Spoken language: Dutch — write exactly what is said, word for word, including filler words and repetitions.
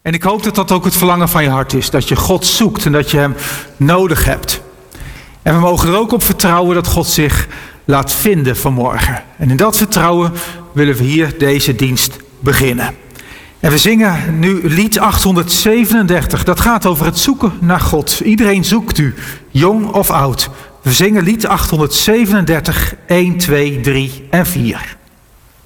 En ik hoop dat dat ook het verlangen van je hart is. Dat je God zoekt en dat je hem nodig hebt. En we mogen er ook op vertrouwen dat God zich laat vinden vanmorgen. En in dat vertrouwen willen we hier deze dienst beginnen. En we zingen nu lied achthonderdzevenendertig. Dat gaat over het zoeken naar God. Iedereen zoekt u, jong of oud. We zingen lied achthonderdzevenendertig, een, twee, drie en vier.